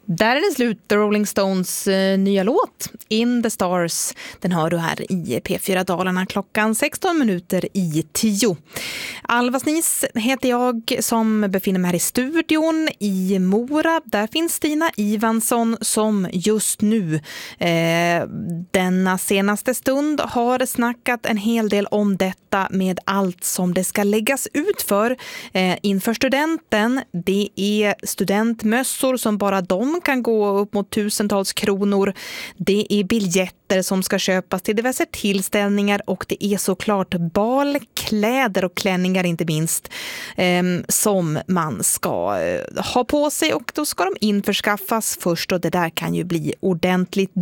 Där är det slut. The Rolling Stones nya låt In the Stars. Den hör du här i P4 Dalarna klockan 16:10. Alva Snis heter jag som befinner mig här i studion i Mora. Där finns Stina Ivansson som just nu denna senaste stund har snackat en hel del om detta med allt som det ska läggas ut för inför studenten. Det är studentmössor som bara de kan gå upp mot tusentals kronor. Det är biljetter som ska köpas till diverse tillställningar och det är såklart balkläder och klänningar inte minst som man ska ha på sig och då ska de införskaffas först och det där kan ju bli ordentligt